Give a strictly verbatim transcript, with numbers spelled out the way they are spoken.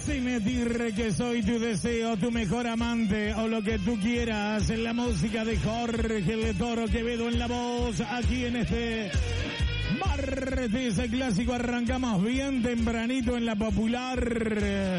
Sin mentir que soy tu deseo, tu mejor amante o lo que tú quieras. En la música de Jorge de Toro Quevedo en la voz, aquí en este martes clásico arrancamos bien tempranito en la popular.